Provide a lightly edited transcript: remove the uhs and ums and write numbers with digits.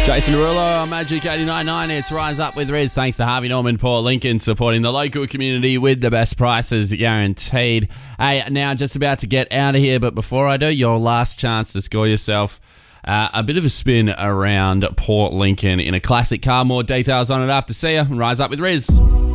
Jason Derulo on Magic 89.9. It's Rise Up with Riz. Thanks to Harvey Norman, Port Lincoln, supporting the local community with the best prices guaranteed. Hey, now just about to get out of here, but before I do, your last chance to score yourself a bit of a spin around Port Lincoln in a classic car. More details on it after. See ya. Rise Up with Riz.